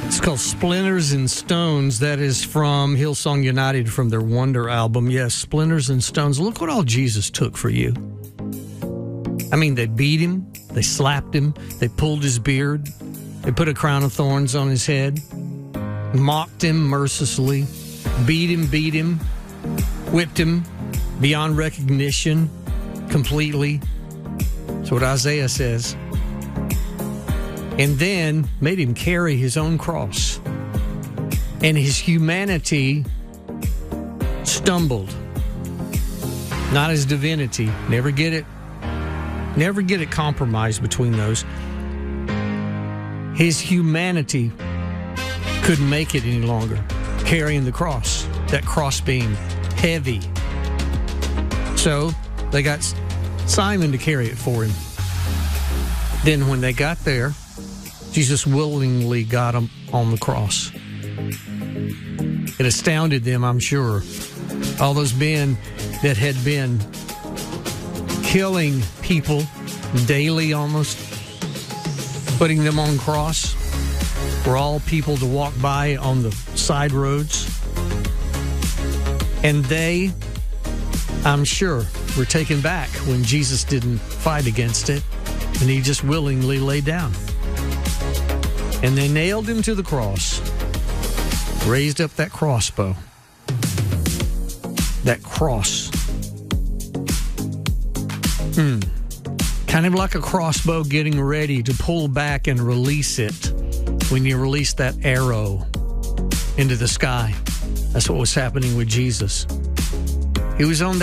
It's called Splinters and Stones. That is from Hillsong United from their Wonder album. Yes, Splinters and Stones. Look what all Jesus took for you. I mean, they beat him, they slapped him, they pulled his beard, they put a crown of thorns on his head, mocked him mercilessly, beat him, whipped him beyond recognition completely. That's what Isaiah says. And then made him carry his own cross. And his humanity stumbled. Not his divinity. Never get it compromised between those. His humanity couldn't make it any longer, carrying the cross, that cross being heavy. So they got Simon to carry it for him. Then when they got there, Jesus willingly got him on the cross. It astounded them, I'm sure. All those men that had been killing people daily almost, putting them on cross, were all people to walk by on the side roads. And they, I'm sure, were taken back when Jesus didn't fight against it and he just willingly laid down. And they nailed him to the cross, raised up that crossbow, that cross. Kind of like a crossbow getting ready to pull back and release it when you release that arrow into the sky. That's what was happening with Jesus. He was on